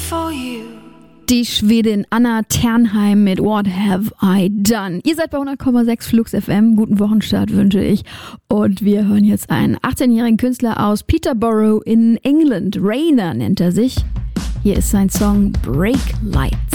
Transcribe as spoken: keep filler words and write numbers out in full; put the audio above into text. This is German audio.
for you. Die Schwedin Anna Ternheim mit What Have I Done? Ihr seid bei hundert Komma sechs Flux F M. Guten Wochenstart wünsche ich. Und wir hören jetzt einen achtzehnjährigen Künstler aus Peterborough in England. Rainer nennt er sich. Hier ist sein Song Break Light.